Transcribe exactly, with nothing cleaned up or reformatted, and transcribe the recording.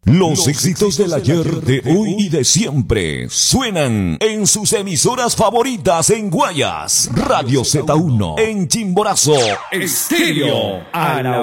Los éxitos del ayer, de hoy y de siempre suenan en sus emisoras favoritas en Guayas, Radio Z uno, en Chimborazo, Estéreo, a la